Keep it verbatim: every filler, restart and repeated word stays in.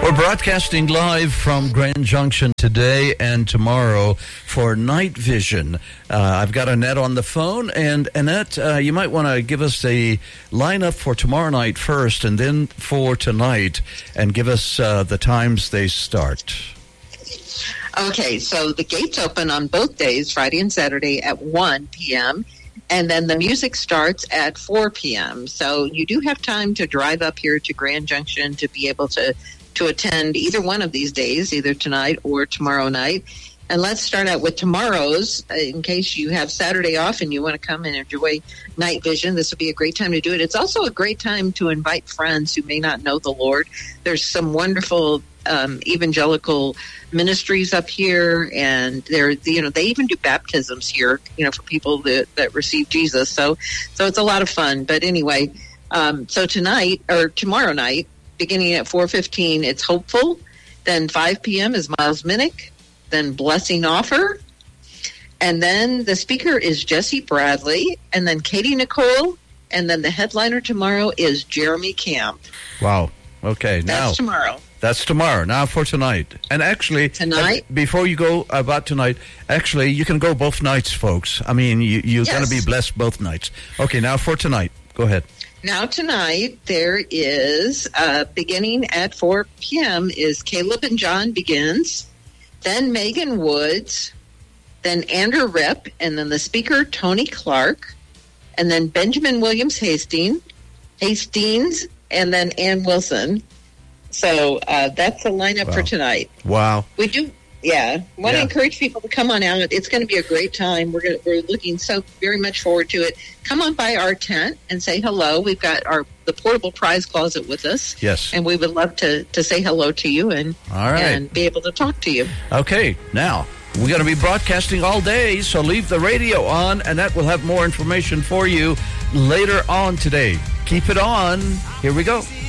We're broadcasting live from Grand Junction today and tomorrow for Night Vision. Uh, I've got Annette on the phone, and Annette, uh, you might want to give us a lineup for tomorrow night first and then for tonight, and give us uh, the times they start. Okay, so the gates open on both days, Friday and Saturday, at one p.m., and then the music starts at four p.m. So you do have time to drive up here to Grand Junction to be able to to attend either one of these days, either tonight or tomorrow night. And let's start out with tomorrow's, uh, in case you have Saturday off and you want to come and enjoy Night Vision. This would be a great time to do it. It's also a great time to invite friends who may not know the Lord. There's some wonderful um, evangelical ministries up here, and they're, you know, they even do baptisms here, you know, for people that, that receive Jesus. So, so it's a lot of fun. But anyway, um, so tonight or tomorrow night, beginning at four fifteen, it's Hopeful. Then five p.m. is Miles Minnick. Then Blessing Offer. And then the speaker is Jesse Bradley. And then Katie Nicole. And then the headliner tomorrow is Jeremy Camp. Wow. Okay. That's now tomorrow. That's tomorrow. Now for tonight. And actually, tonight, uh, before you go about tonight, actually, you can go both nights, folks. I mean, you, you're yes. going to be blessed both nights. Okay, now for tonight. Go ahead. Now tonight, there is, uh, beginning at four p.m., is Caleb and John Begins, then Megan Woods, then Andrew Ripp, and then the speaker, Tony Clark, and then Benjamin Williams Hastings, Hastings, and then Ann Wilson. So uh, that's the lineup wow. for tonight. Wow. We do, yeah. Want to yeah. encourage people to come on out. It's going to be a great time. We're gonna, we're looking so very much forward to it. Come on by our tent and say hello. We've got our the portable prize closet with us. Yes. And we would love to, to say hello to you and, all right. and be able to talk to you. Okay, now, we're going to be broadcasting all day, so leave the radio on, and that will have more information for you later on today. Keep it on. Here we go.